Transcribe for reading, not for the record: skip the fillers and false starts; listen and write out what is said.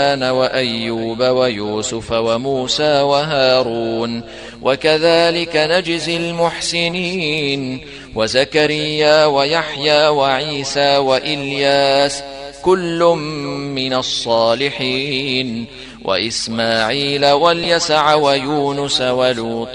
وأيوب ويوسف وموسى وهارون وكذلك نجزي المحسنين وزكريا ويحيى وعيسى وإلياس كل من الصالحين وإسماعيل واليسع ويونس ولوطا